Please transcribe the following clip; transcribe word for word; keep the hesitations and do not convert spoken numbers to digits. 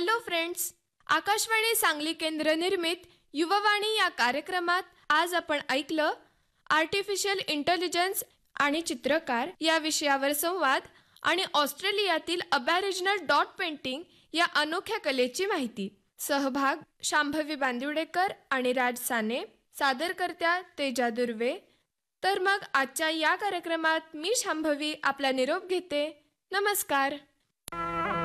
Hello friends, Akashvani Sangli केंद्र निर्मित युववाणी या कार्यक्रमात आज आपण ऐकलं आर्टिफिशियल इंटेलिजन्स आणि चित्रकार या विषयावर संवाद आणि ऑस्ट्रेलियातील अबॅरिजिनल डॉट पेंटिंग या अनोख्या कलेची माहिती. सहभाग शांभवी बांदिवडेकर आणि राज साने, सादरकर्त्या तेजा दुर्वे. तर मग आजच्या या कार्यक्रमात मी शांभवी आपला निरोप घेते. नमस्कार.